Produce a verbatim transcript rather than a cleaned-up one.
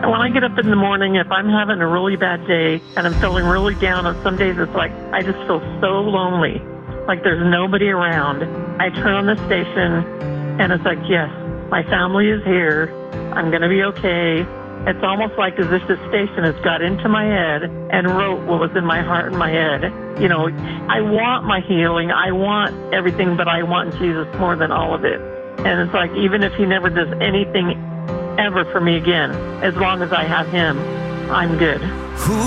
When I get up in the morning, if I'm having a really bad day and I'm feeling really down, and some days it's like I just feel so lonely, like there's nobody around. I turn on the station and it's like, yes, my family is here. I'm going to be okay. It's almost like as if the station has got into my head and wrote what was in my heart and my head. You know, I want my healing. I want everything, but I want Jesus more than all of it. And it's like, even if he never does anything ever for me again, as long as I have him, I'm good.